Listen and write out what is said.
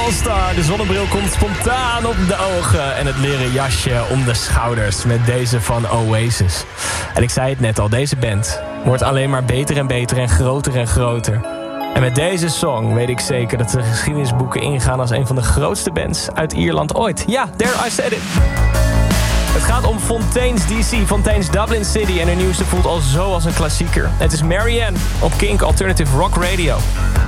All-Star. De zonnebril komt spontaan op de ogen en het leren jasje om de schouders met deze van Oasis. En ik zei het net al, deze band wordt alleen maar beter en beter en groter. En met deze song weet ik zeker dat de geschiedenisboeken ingaan als een van de grootste bands uit Ierland ooit. Ja, there I said it. Het gaat om Fontaines DC, Fontaines Dublin City en hun nieuwste voelt al zo als een klassieker. Het is Marianne op Kink Alternative Rock Radio.